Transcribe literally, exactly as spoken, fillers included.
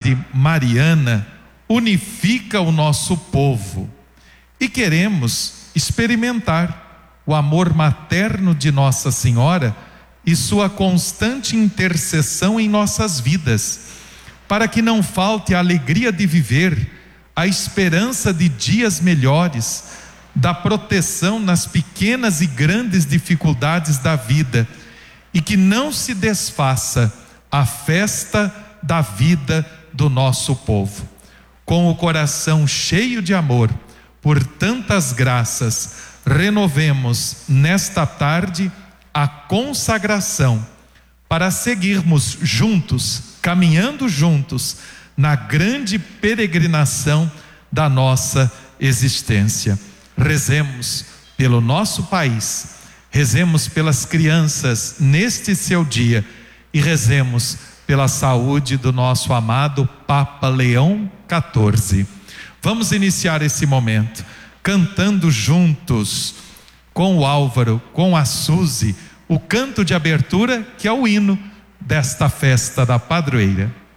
tarde mariana unifica o nosso povo e queremos experimentar o amor materno de Nossa Senhora e sua constante intercessão em nossas vidas, para que não falte a alegria de viver, a esperança de dias melhores, da proteção nas pequenas e grandes dificuldades da vida, e que não se desfaça a festa da vida do nosso povo. Com o coração cheio de amor por tantas graças, renovemos nesta tarde a consagração para seguirmos juntos, caminhando juntos na grande peregrinação da nossa existência. Rezemos pelo nosso país, rezemos pelas crianças neste seu dia e rezemos pela saúde do nosso amado Papa Leão quatorze. Vamos iniciar esse momento cantando juntos com o Álvaro, com a Suzy, o canto de abertura que é o hino desta festa da padroeira.